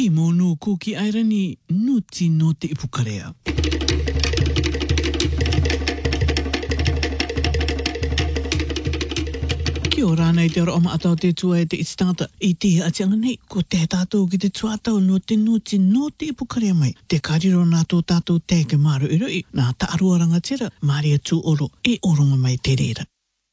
Pimonu kuki airani nuti no te ipukarea. Kia ora nei te ora o maatau te tua e te itstangata I te atianga nei ko te tātou ki te tuatau no te nuti no te ipukarea mai. Te kariro nā tō tātou te ke maru I rui nā taarua rangatira Maria tū oro e oronga mai te reira.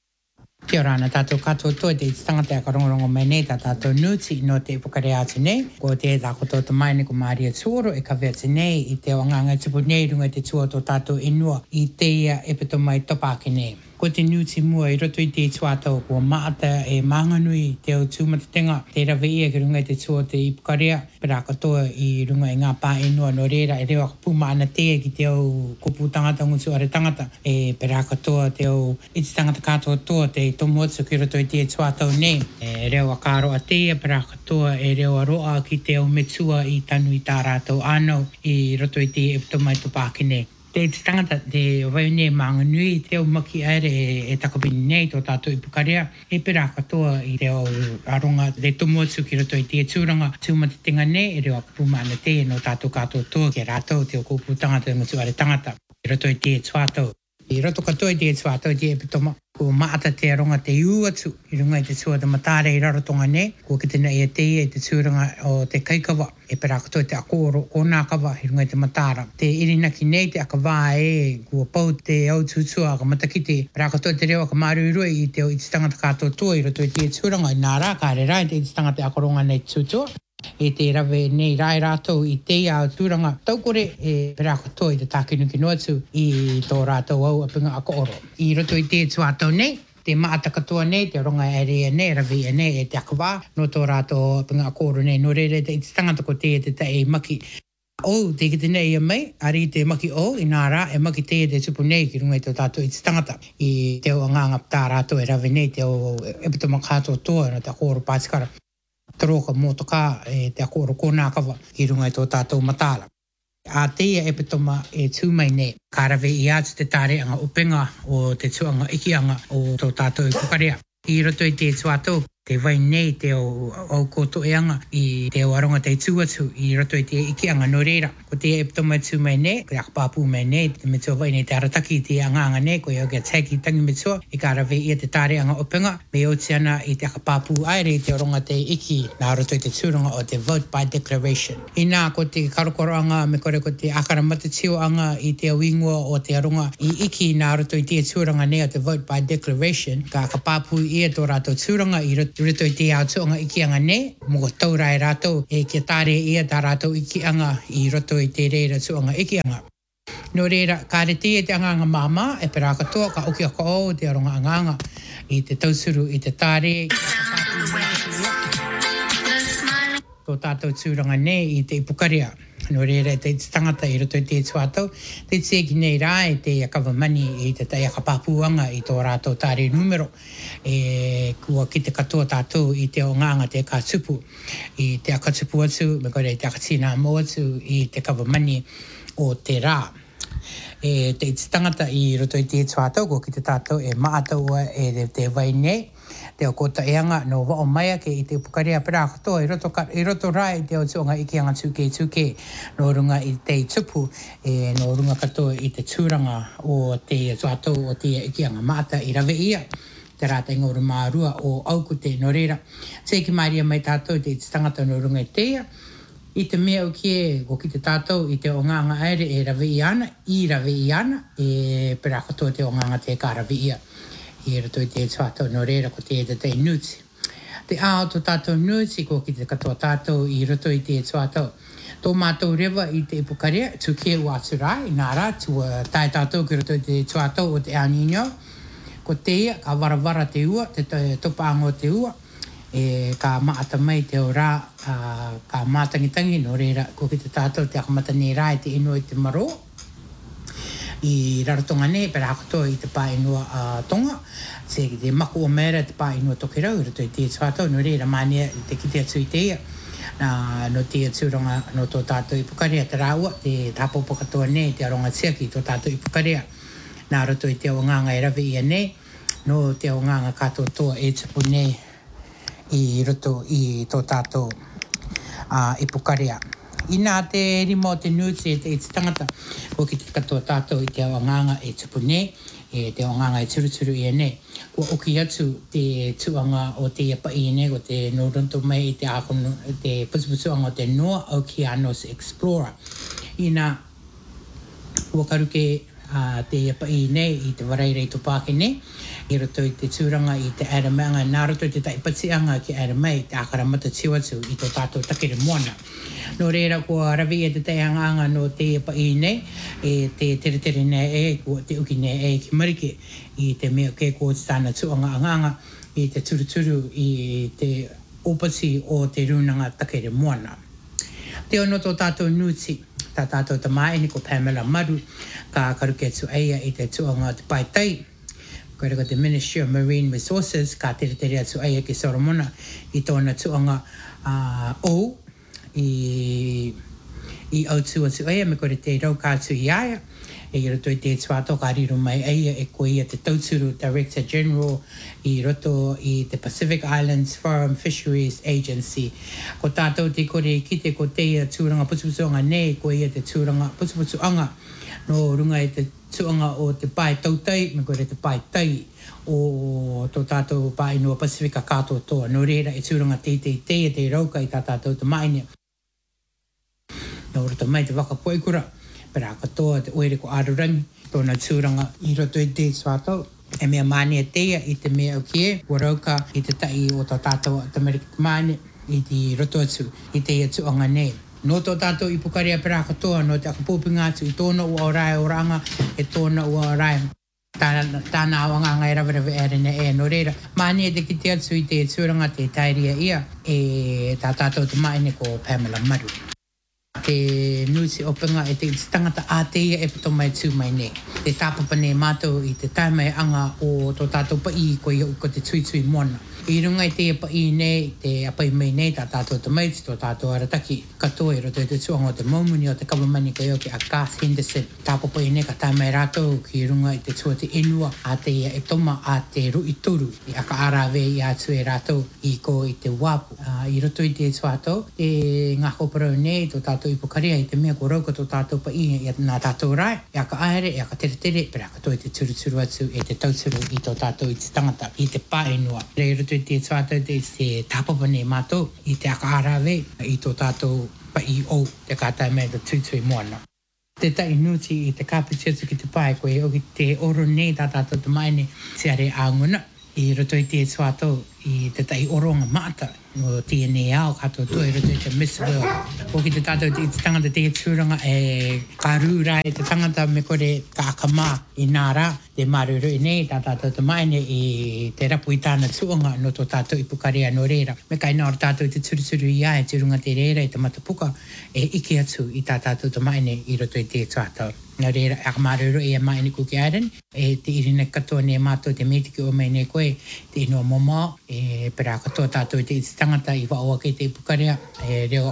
Kia ora na tātou katoa toa te tangata e karongorongo mai nei tā tātou nuti no te ipukare atu nei. Ko te tākoto te mai ko Maria Tuoro e kawe atu nei I te wanganga tupu nei runga te tua tō tātou inua I te ia e pito mai topake nei. Ko te nuti mua I roto I te tuatau kua maata e manganui te au tūmatatenga te rawe ia ki runga te tua te ipukarea pera katoa I runga I ngā pā inua no reira e rewa puma ana te ki te au kupu tangata ngutu are tangata e pera katoa te au iti tangata katoa toa te tomotu ki roto I te tuatau nei e rewa karo a te pera katoa e rewa roa ki te au metua I tanu I tā rātou anau I roto I te eptomai tupaki nei. Te tangata te waune manganui te au maki aere e takapini nei tō tātou ipukarea e pera katoa I te au aronga te tomotu ki roto I te tūranga tūmatatenga nei e rewa puma ana te no tātou katoa toa ki rātou te o kōpū tangata ngutu are tangata I roto I te tuatau. I roto katoa I te tuatau te epitoma ko maata te aronga te uatu I runga I te tua te matare I rarotonga nei ko ki tena e te I te tūranga o te kaikawa e pera katoa te akoro o nā kawa I runga I te matara te irinaki nei te akawā e kua pau te au tūtua ka matakite pera katoa te rewa ka maru I rui I te o I te tangata katoa toa I roto I te tūranga I nā rā kāre rai te I te tangata akoronga nei tūtua e te rawe nei rai rātou I te au tūranga taukore e pera katoa I te tākinuki noatu I tō rātou au apinga ako oro. I roto I te tuatau nei, te maata katoa nei, te ronga area nei, rawe nei e te akawā, no tō rātou apinga ako oro nei, no rere te tangata ko te tae maki. O, te kite nei mai, ari te maki o, I nā rā, e maki te tupu nei ki runga I tō tātou I te tangata. I te o nganga tā rātou e rawe nei, te o epitoma kātou toa, no te ako oro pātikara. Taroka motoka e te akoro kōnā kawa ki runga I tō tātou matala. A teia e pitoma e tūmai nei, ka rawe I atu te tāre anga upenga o te tuanga ikianga o tō tātou I pukarea. I roto I te tuatau, te vai nei te au koto e anga I te au aronga te tuatu I roto I te ikianga no reira. Ko te e pitoma e tūmai nei, ko te akapāpū mai nei, te metua vai nei te arataki te anganga nei, ko i au kia tagi tangi metua, I ka rawe I te tāre anga upenga, me o te ana I te akapāpū aere I te aronga te iki, nā roto I te tūranga o te vote by declaration. I nā ko te karokoro anga, me kore ko te akara matatio anga I te awingua o te aronga I iki nā roto I te tūranga nei o te vote by declaration, ka akapāpū I tō rātou tūranga I roto I te aotuanga ikianga nei, mo taurai rātou e kia tāre ia tā rātou ikianga I roto I te reira tuanga ikianga. No reira, kāre te anganga māma e pera katoa ka oki ako o te aronga anganga I te tausuru I te tāre tō tātou tūranga nei I te ipukarea. No reira te tangata I roto I te tuatau, te teki nei rā e te akawa mani I te tai akapāpuanga I tō rātou tāre numero e kua ki te katoa tātou I te o nganga te kātupu I te akatupu atu, me kore te akatina mo atu I te kawa mani o te rā. E te tangata I roto I te tuatau, ko ki te tātou e maataua e te vai nei, te o kota eanga no wao maia ke I te pukarea pera katoa I roto rai te o tuanga ikianga tuke no runga I te tupu e no runga katoa I te tūranga o te tuatau o te ikianga mata I rawe ia te rata ingoru mārua o auku te no reira. Te ki maria mai tātou te tangata no runga I teia I te mea o kie ko ki te tātou I te o nganga aere e rawe I ana e pera katoa te o nganga te ka rawe ia. I roto I te tuatau no reira ko te te nuti. Te ao tō tātou nuti ko ki te katoa tātou I roto I te tuatau. Tō mātou rewa I te ipukarea, tu kia atu rai, nā rā, tu tae tātou ki roto I te tuatau o te Aninio. Ko te ia, ka warawara te ua, te topaango te ua, e ka maata mai te o rā, ka mātangitangi no reira ko ki te tātou te akamata nei rā I te ino I te maro. I rarotonga nei, pera katoa I te pā inua tonga, se ki te maku o mera te pā inua tokerau, I roto I te tuatau, no reira mānia I te kite atu I te ia, no te tūronga no tō tātou I pukarea te rāua, te tāpopo katoa nei, te aronga tiaki tō tātou I pukarea, nā roto I te o nganga e rawe ia nei, no te o nganga katoa toa e tupu nei, I roto I tō tātou I pukarea. Ina te rimo te nuti te tangata ko ki te katoa tātou I te awanganga e tupune te awanganga e turuturu I ane. Ko oki atu te tuanga o te iapa I ane o te noronto mai I te akono te pusupusuanga o te Noa Oceanos Explorer. Ina wakaruke te iapa I nei I te warairei tupake nei. I roto I te tūranga I te aramanga. Nā roto I te taipatianga ki aramai te akaramata tiwatu I tō tātou takere moana. No reira kua rawi e te teanganga no te iapa I nei, te tere nei kua te uki nei ki marike I te mea ke ko te tāna tuanga anganga I te turuturu I te opati o te runanga takere moana. Te ono tō tātou nuti, tā tātou tamai ni ko Pamela Maru, ka karuke atu eia I te tuanga te Paitai, ko te Ministry of Marine Resources, ka tere atu eia ki Soromona I tōna tuanga o, I autu atu eia me kore te rau kātu I aia e roto I te tuato ka riro mai eia e ko ia te tauturu Director General I roto I te Pacific Islands Foreign Fisheries Agency ko tātou te kore kite ko te ia tūranga pusupusuanga nei ko ia te tūranga pusupusuanga no runga I te tuanga o te pai tautai me kore te pai tai o tō tātou pai no Pacifica kātoa toa no reira e tūranga te te rauka I tā tātou te maine no roto mai te waka poikura, pera katoa te oere ko arurangi, tōna tūranga I roto I te swātau. E mea mānia teia I te mea au kie, warauka I te tai o tō tātou te Amerika Māne, I te roto atu I teia tuanga nei. No tō tātou I pukaria pera katoa, no te akapōpinga atu I tōna ua orai oranga, e tōna ua orai. Tāna awanganga E rawe ere ne no reira. Mānia te kite atu I te tūranga te tairia ia, e tā tātou te maine ko Pamela Maru. Te nusi openga e te tangata a te ia e puto mai tū mai nei. Te tāpapa nei mātou I te taimai anga o tō tātou pai ko te tui mona. I runga I te pai nei, te apai mai nei, tā tātou te maiti, tō tātou arataki katoa I roto I te tuanga o te maumuni o te kawamani ko ioki a Garth Henderson. Tāpapa I nei ka taimai rātou ki runga I te tua te inua a te ia e toma a te rui turu. I aka arawe I atu e rātou I ko I te wapu. I roto I te tuatou, te ngako parau nei, tō tātou I pokaria I te mea ko rauka tō tātou pai I nā tātou rai. I aka aere, I aka tere, pera katoa I te turuturu atu e te tauturu I tō tātou I te tangata, I te pāenua. Rei roto I te tuatou te tāpapa nei mātou, I te aka arawe, I tō tātou pai o te kātai mea te tui moana. Te tai nuti I te kāpiti atu ki te pai koe o ki te oro nei tā tātou te maine te are ānguna. I roto I te tuatou I te tai oronga mata o TNA au katoa toi roto I te Miss World. O ki te tātou te tangata te tūranga e karūra e te tangata me kore ka akama I nāra te maruru I nei tā tātou te maine I te rapu I tāna tuanga no tō tātou I pukarea no reira. Me kai nāra tātou I te turuturu I ai te runga te reira I te matapuka e ike atu I tā tātou te maine I roto I te tuatau. Nā reira akamaruru e maine kuki airen e te irine katoa ne mātou te metiki o mai ne koe te inua momo e pera katoa tātou te tangata I waoa kei te pukarea e reo